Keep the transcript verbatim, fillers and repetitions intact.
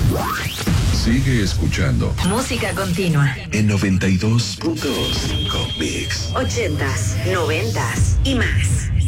Sigue escuchando Música continua en noventa y dos punto cinco Mix. Ochentas, noventas y más.